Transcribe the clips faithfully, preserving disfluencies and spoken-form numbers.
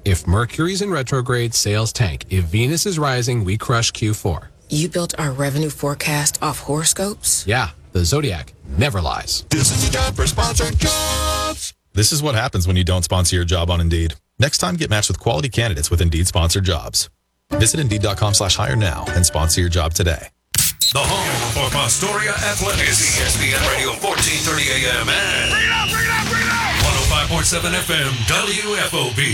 If Mercury's in retrograde, sales tank. If Venus is rising, we crush Q four. You built our revenue forecast off horoscopes? Yeah, the Zodiac never lies. This is a job for sponsored jobs. This is what happens when you don't sponsor your job on Indeed. Next time, get matched with quality candidates with Indeed sponsored jobs. Visit Indeed.com slash hire now and sponsor your job today. The home for Pastoria Athletics. E S P N Radio, fourteen thirty A M and bring it up, bring it up, bring it up. one oh five point seven F M W F O B.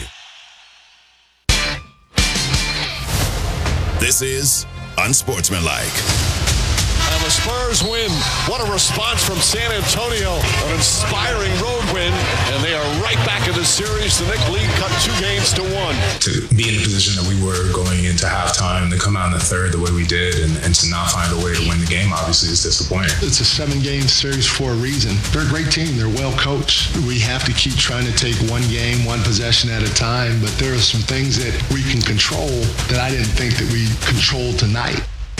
This is Unsportsmanlike. And the Spurs win. What a response from San Antonio. An inspiring road win. And they are right back in the series. The Knicks lead cut two games to one. To be in the position that we were going into halftime, to come out in the third the way we did, and, and to not find a way to win the game, obviously, is disappointing. It's a seven-game series for a reason. They're a great team. They're well coached. We have to keep trying to take one game, one possession at a time, but there are some things that we can control that I didn't think that we controlled tonight.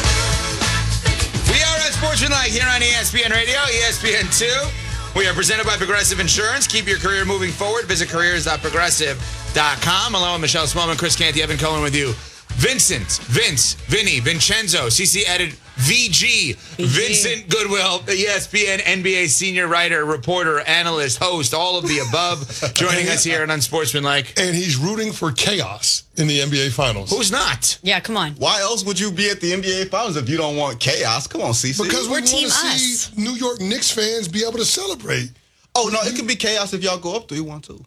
We are Unsportsmanlike here on E S P N Radio, E S P N two. We are presented by Progressive Insurance. Keep your career moving forward. Visit careers dot progressive dot com. Along with Michelle Smallman, Chris Canty, Evan Cohen with you. Vincent, Vince, Vinny, Vincenzo, C C added V G, V G. Vincent Goodwill, the E S P N N B A senior writer, reporter, analyst, host, all of the above, joining us here on Unsportsmanlike. And he's rooting for chaos in the N B A Finals. Who's not? Yeah, come on. Why else would you be at the N B A Finals if you don't want chaos? Come on, C C. Because we We're want team to us. see New York Knicks fans be able to celebrate. Oh, no, it could be chaos if y'all go up three one two.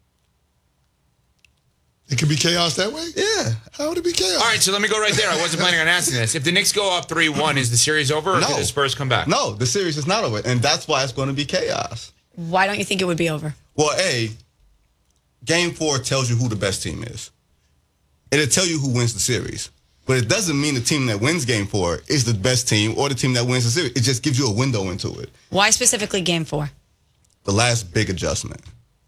It could be chaos that way? Yeah. How would it be chaos? All right, so let me go right there. I wasn't planning on asking this. If the Knicks go up three one, is the series over or No. can the Spurs come back? No, the series is not over, and that's why it's going to be chaos. Why don't you think it would be over? Well, A, game four tells you who the best team is. It'll tell you who wins the series. But it doesn't mean the team that wins game four is the best team or the team that wins the series. It just gives you a window into it. Why specifically game four? The last big adjustment.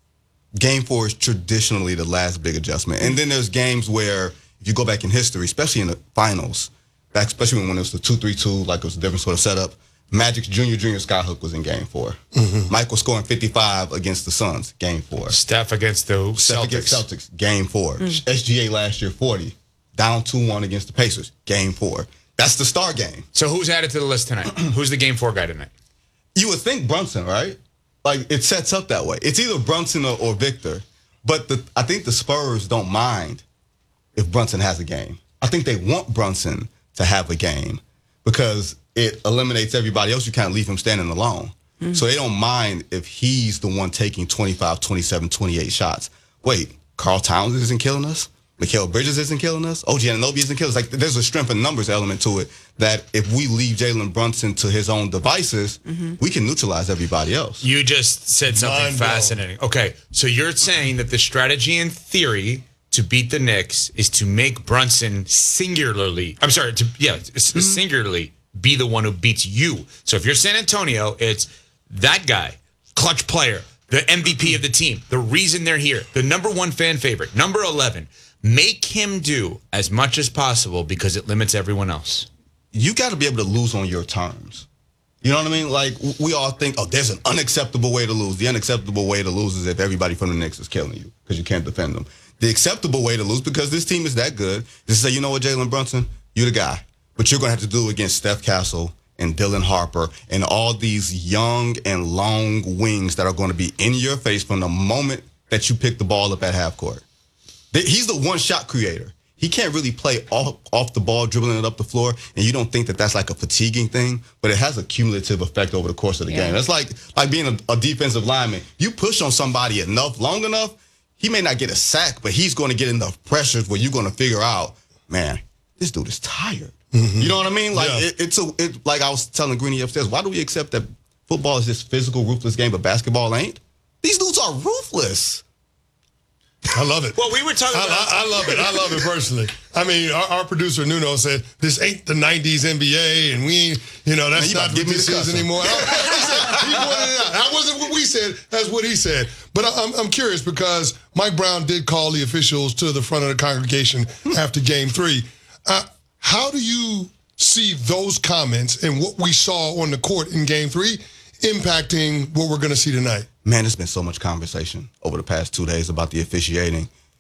Game four is traditionally the last big adjustment. And then there's games where, if you go back in history, especially in the finals, back especially when it was the two three two, like it was a different sort of setup, Magic's junior, junior Skyhook was in game four. Mm-hmm. Mike was scoring fifty-five against the Suns, game four. Steph against the Celtics. Steph against Celtics, game four. Mm. S G A last year, forty. Down two one against the Pacers, game four. That's the star game. So who's added to the list tonight? Who's the game four guy tonight? You would think Brunson, right? Like, it sets up that way. It's either Brunson or, or Victor. But the, I think the Spurs don't mind if Brunson has a game. I think they want Brunson to have a game because it eliminates everybody else. You can't leave him standing alone. Mm-hmm. So they don't mind if he's the one taking twenty-five, twenty-seven, twenty-eight shots. Wait, Karl Towns isn't killing us? Mikal Bridges isn't killing us? O G Anunoby isn't killing us? Like, there's a strength in numbers element to it that if we leave Jalen Brunson to his own devices, mm-hmm. we can neutralize everybody else. You just said something Mind fascinating. Blown. Okay, so you're saying that the strategy in theory to beat the Knicks is to make Brunson singularly, I'm sorry, to yeah, mm-hmm. singularly be the one who beats you. So if you're San Antonio, it's that guy, clutch player, the M V P of the team, the reason they're here, the number one fan favorite, number eleven. Make him do as much as possible because it limits everyone else. You got to be able to lose on your terms. You know what I mean? Like, we all think, oh, there's an unacceptable way to lose. The unacceptable way to lose is if everybody from the Knicks is killing you because you can't defend them. The acceptable way to lose, because this team is that good, is to say, you know what, Jalen Brunson, you're the guy. But you're going to have to do it against Steph Castle and Dylan Harper and all these young and long wings that are going to be in your face from the moment that you pick the ball up at half court. He's the one-shot creator. He can't really play off, off the ball, dribbling it up the floor, and you don't think that that's like a fatiguing thing, but it has a cumulative effect over the course of the yeah. game. It's like like being a, a defensive lineman. You push on somebody enough, long enough, he may not get a sack, but he's going to get enough pressures where you're going to figure out, man, this dude is tired. Mm-hmm. You know what I mean? Like yeah. it, it's a it, like I was telling Greeny upstairs. Why do we accept that football is this physical, ruthless game, but basketball ain't? These dudes are ruthless. I love it. Well, we were talking I, about... I, I love it. I love it personally. I mean, our, our producer, Nuno, said, this ain't the nineties N B A, and we, you know, that's not what this is anymore. I, he said, he pointed it out. That wasn't what we said. That's what he said. But I, I'm, I'm curious because Mike Brown did call the officials to the front of the congregation after game three. Uh, how do you see those comments and what we saw on the court in game three impacting what we're going to see tonight? Man, there's been so much conversation over the past two days about the officiating.